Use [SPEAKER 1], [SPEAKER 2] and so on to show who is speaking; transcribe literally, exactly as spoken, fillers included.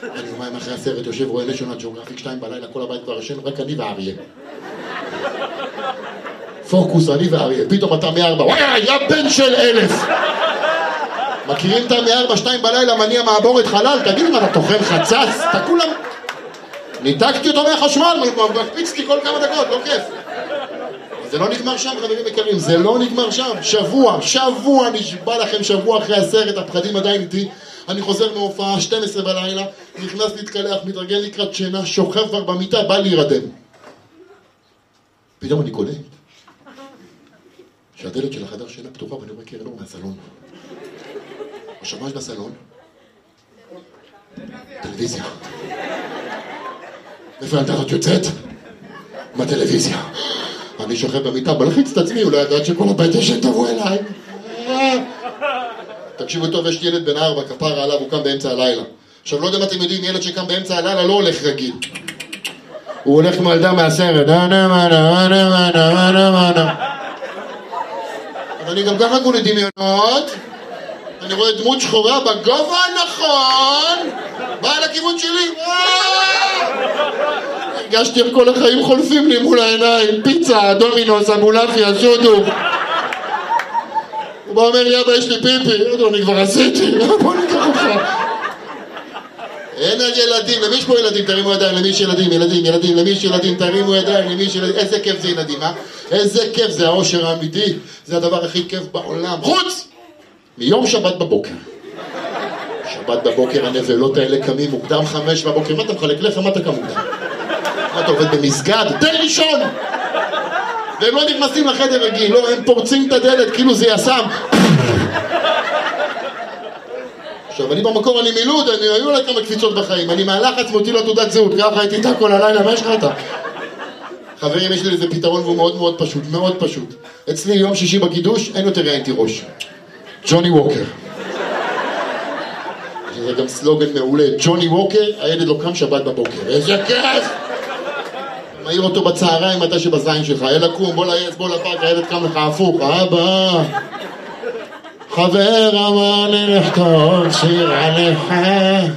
[SPEAKER 1] אני יומיים אחרי הסרט יושב רואה נשיונל ג'אוגרפיק שתיים בלילה, כל הבית כבר ישן, רק אני ואריה. פוקוס, אני ואריה, פתאום אתה מארבע, וואי, יא בן של אלף! מכירים את מארבע, שתיים בלילה, מניע מעבורת חלל, תגיד אם אתה תאכל חצץ, אתה כולם... ניתקתי אותו מהחשמל, מקפיצתי כל כמה דקות, לא כיף. זה לא נגמר שם, חברים יקרים, זה לא נגמר שם. שבוע, שבוע, נשבע לכם, שבוע אחרי הסרט, הפחדים עדיין איתי. אני חוזר מהופעה, שתים עשרה בלילה, נכנס להתקלח, מתרגל לקראת שינה, שוכב כבר במיטה, בא להירדם. פתאום אני קולט שהדלת של החדר שינה פתוחה, ואני רואה קרן אור מהסלון. עכשיו, מה יש בסלון? טלוויזיה. איפה הילדה הזאת יוצאת? מהטלוויזיה. אני שוכב במיטה, בלחיץ את עצמי, אולי ידעת שכל הבית ישן תבוא אליי. תקשיבו טוב, יש ילד בן ארבע, כפרה עליו, הוא קם באמצע הלילה. עכשיו, לא יודע אם אתם יודעים, ילד שקם באמצע הלילה לא הולך רגיל. הוא הולך כמו ילדה מהסרט. אבל אני גם ככה כולי דמיונות. אני רואה דמות שחורה בגובה הנכון. באה לכיוון שלי. הרגשתי איך כל החיים חולפים לי מול העיניים. פיצה, דומינוס, אמולפיה, שודו. הוא בא אומר לי, אבא, יש לי פיפי. אני כבר עשיתי. בוא ניקח אותך. אין על ילדים. למי יש פה ילדים? תרימו ידיים. למי יש ילדים? ילדים, ילדים. למי יש ילדים? תרימו ידיים. למי יש ילדים? איזה כיף זה ילדים, אה? איזה כיף זה האושר האמיתי. זה הדבר הכי כיף בעולם. חוץ! מיום שבת בבוקר. שבת בבוקר הנבלות האלה קמים מוקדם חמש בבוקר. מה אתה מחלק לך? מה אתה קם מוקדם? מה אתה עובד במסגד? תן לישון! והם לא נכנסים לחדר רגיל, לא, הם פורצים את הדלת כאילו זה יסם. עכשיו, אני במקור, אני מילוד, אני היו לה כמה קפיצות בחיים. אני מהלחץ מוציא לו תעודת זהות, ככה הייתי איתה כל הלילה, מה יש לך איתה? חברים, יש לי איזה פתרון והוא מאוד מאוד פשוט, מאוד פשוט. אצלי יום שישי בקידוש, אין יותר ראיינתי ראש. ג'וני ווקר. זה גם סלוגן מעולה. ג'וני ווקר, הילד לא קם שבת בבוקר. איזה כיף! מעיר אותו בצהריים, מתי שבזין שלך. אלה קום, בוא לעץ, בוא לפארק, הילד קם לך הפוך. אבא! חבר אמר לי לכתוב שיר עליך.